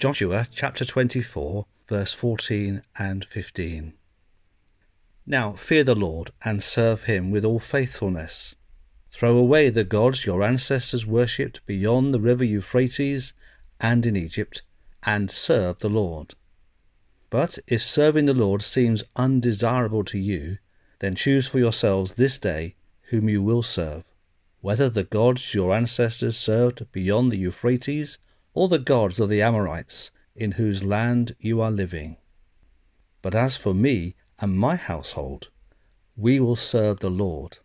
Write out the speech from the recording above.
Joshua chapter 24, verse 14 and 15. Now fear the Lord and serve him with all faithfulness. Throw away the gods your ancestors worshipped beyond the river Euphrates and in Egypt, and serve the Lord. But if serving the Lord seems undesirable to you, then choose for yourselves this day whom you will serve, whether the gods your ancestors served beyond the Euphrates, or the gods of the Amorites, in whose land you are living. But as for me and my household, we will serve the Lord.